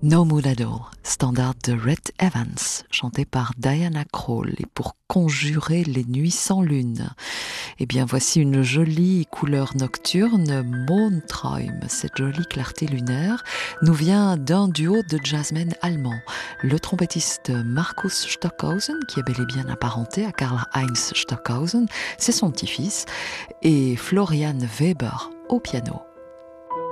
No Mood at All, standard de Rhett Evans, chanté par Diana Krall, et pour conjurer les nuits sans lune. Eh bien, voici une jolie couleur nocturne, Mondträum. Cette jolie clarté lunaire nous vient d'un duo de jazzmen allemands. Le trompettiste Markus Stockhausen, qui est bel et bien apparenté à Karl-Heinz Stockhausen, c'est son petit-fils, et Florian Weber au piano.